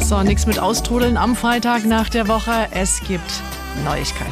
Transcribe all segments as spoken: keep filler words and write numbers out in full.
So, nichts mit Austrudeln am Freitag nach der Woche. Es gibt Neuigkeiten.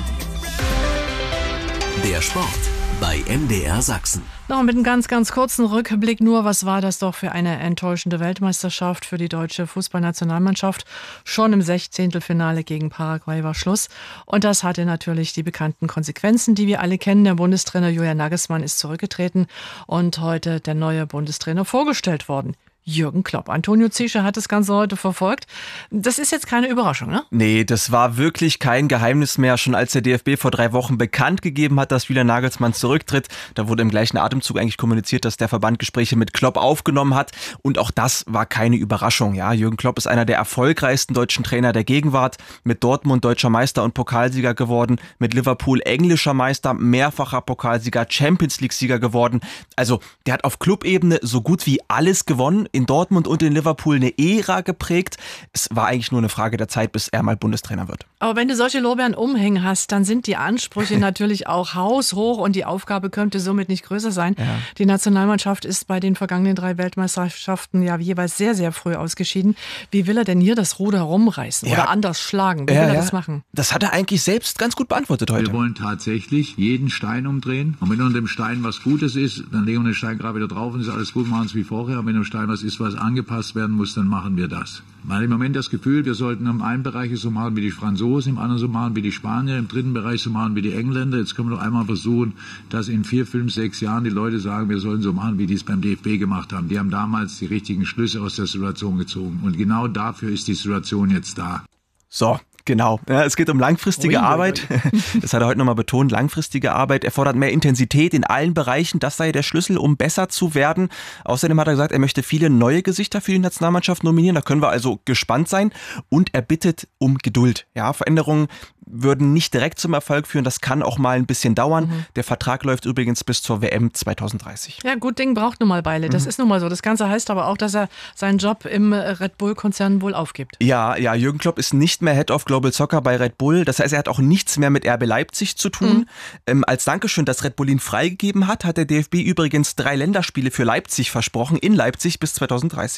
Der Sport bei M D R Sachsen. Noch mit einem ganz, ganz kurzen Rückblick nur. Was war das doch für eine enttäuschende Weltmeisterschaft für die deutsche Fußballnationalmannschaft? Schon im Sechzehntelfinale gegen Paraguay war Schluss. Und das hatte natürlich die bekannten Konsequenzen, die wir alle kennen. Der Bundestrainer Julian Nagelsmann ist zurückgetreten und heute der neue Bundestrainer vorgestellt worden. Jürgen Klopp. Antonio Zischer hat das Ganze heute verfolgt. Das ist jetzt keine Überraschung, ne? Nee, das war wirklich kein Geheimnis mehr. Schon als der D F B vor drei Wochen bekannt gegeben hat, dass Julian Nagelsmann zurücktritt, da wurde im gleichen Atemzug eigentlich kommuniziert, dass der Verband Gespräche mit Klopp aufgenommen hat. Und auch das war keine Überraschung. Ja, Jürgen Klopp ist einer der erfolgreichsten deutschen Trainer der Gegenwart. Mit Dortmund deutscher Meister und Pokalsieger geworden. Mit Liverpool englischer Meister, mehrfacher Pokalsieger, Champions League-Sieger geworden. Also der hat auf Clubebene so gut wie alles gewonnen. In Dortmund und in Liverpool eine Ära geprägt. Es war eigentlich nur eine Frage der Zeit, bis er mal Bundestrainer wird. Aber wenn du solche Lorbeeren umhängen hast, dann sind die Ansprüche natürlich auch haushoch und die Aufgabe könnte somit nicht größer sein. Ja. Die Nationalmannschaft ist bei den vergangenen drei Weltmeisterschaften ja jeweils sehr, sehr früh ausgeschieden. Wie will er denn hier das Ruder rumreißen ja. oder anders schlagen? Wie ja, will er ja. das machen? Das hat er eigentlich selbst ganz gut beantwortet heute. Wir wollen tatsächlich jeden Stein umdrehen. Und wenn unter dem Stein was Gutes ist, dann legen wir den Stein gerade wieder drauf und ist alles gut, machen es wie vorher. Und wenn im Stein was ist, was angepasst werden muss, dann machen wir das. Man hat im Moment das Gefühl, wir sollten im einen Bereich so machen wie die Franzosen, im anderen so machen wie die Spanier, im dritten Bereich so machen wie die Engländer. Jetzt können wir doch einmal versuchen, dass in vier, fünf, sechs Jahren die Leute sagen, wir sollen so machen, wie die es beim D F B gemacht haben. Die haben damals die richtigen Schlüsse aus der Situation gezogen. Und genau dafür ist die Situation jetzt da. So. Genau, ja, es geht um langfristige ui, Arbeit. Ui, ui. Das hat er heute nochmal betont, langfristige Arbeit. Er fordert mehr Intensität in allen Bereichen. Das sei der Schlüssel, um besser zu werden. Außerdem hat er gesagt, er möchte viele neue Gesichter für die Nationalmannschaft nominieren. Da können wir also gespannt sein. Und er bittet um Geduld. Ja, Veränderungen würden nicht direkt zum Erfolg führen. Das kann auch mal ein bisschen dauern. Mhm. Der Vertrag läuft übrigens bis zur W M zwanzig dreißig. Ja, gut Ding braucht nun mal Beile. Das mhm. ist nun mal so. Das Ganze heißt aber auch, dass er seinen Job im Red Bull-Konzern wohl aufgibt. Ja, ja, Jürgen Klopp ist nicht mehr Head of Global Soccer bei Red Bull. Das heißt, er hat auch nichts mehr mit R B Leipzig zu tun. Mhm. Ähm, als Dankeschön, dass Red Bull ihn freigegeben hat, hat der D F B übrigens drei Länderspiele für Leipzig versprochen, in Leipzig bis zwanzig dreißig.